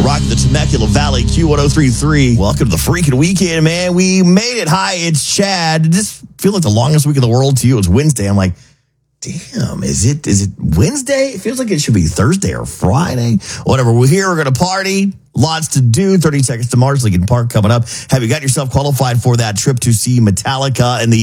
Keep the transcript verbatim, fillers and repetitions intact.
Rocking the Temecula Valley, Q one oh three point three. Welcome to the freaking weekend, man. We made it. Hi, it's Chad. It just feel like the longest week in the world to you. It's Wednesday. I'm like, damn, is it is it Wednesday? It feels like it should be Thursday or Friday. Whatever. We're here. We're going to party. Lots to do. thirty seconds to Mars, Lincoln Park coming up. Have you got yourself qualified for that trip to see Metallica and the